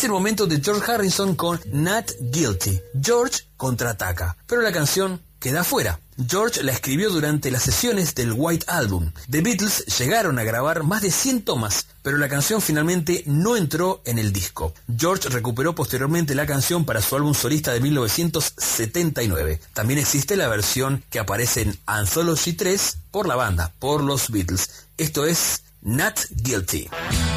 Es el momento de George Harrison con Not Guilty. George contraataca, pero la canción queda afuera. George la escribió durante las sesiones del White Album. The Beatles llegaron a grabar más de 100 tomas, pero la canción finalmente no entró en el disco. George recuperó posteriormente la canción para su álbum solista de 1979. También existe la versión que aparece en Anthology 3 por la banda, por los Beatles. Esto es Not Guilty.